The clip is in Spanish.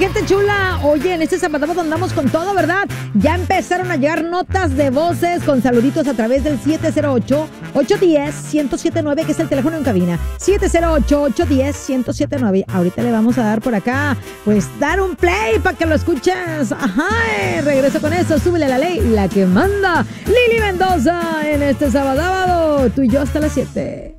gente chula. Oye, en este sábado andamos con todo, ¿verdad? Ya empezaron a llegar notas de voces con saluditos a través del 708-810-1079, que es el teléfono en cabina. 708-810-1079. Ahorita le vamos a dar por acá, pues, dar un play para que lo escuches. Ajá, regreso con eso. Súbele a la ley, la que manda Lili Mendoza en este sábado. Tú y yo hasta las 7.